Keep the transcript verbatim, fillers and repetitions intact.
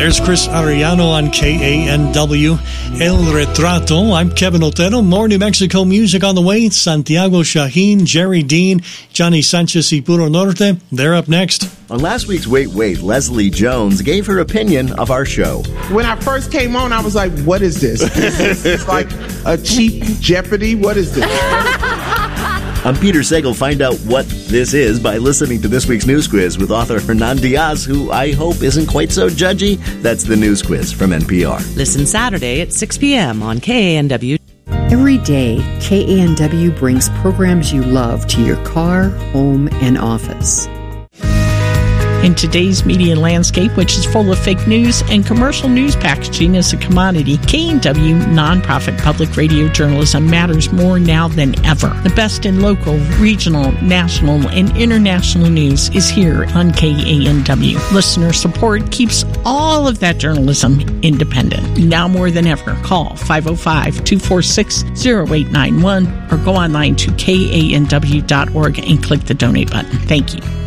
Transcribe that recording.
There's Chris Arellano on K A N W, El Retrato. I'm Kevin Otero. More New Mexico music on the way. Santiago Shaheen, Jerry Dean, Johnny Sanchez y Puro Norte. They're up next. On last week's Wait Wait, Leslie Jones gave her opinion of our show. When I first came on, I was like, what is this? Is this like a cheap Jeopardy? What is this? I'm Peter Sagal. Find out what this is by listening to this week's News Quiz with author Hernan Diaz, who I hope isn't quite so judgy. That's the News Quiz from N P R. Listen Saturday at six p.m. on K A N W. Every day, K A N W brings programs you love to your car, home, and office. In today's media landscape, which is full of fake news and commercial news packaging as a commodity, K A N W nonprofit public radio journalism matters more now than ever. The best in local, regional, national, and international news is here on K A N W. Listener support keeps all of that journalism independent. Now more than ever, call five oh five, two four six, oh eight nine one or go online to K A N W dot org and click the donate button. Thank you.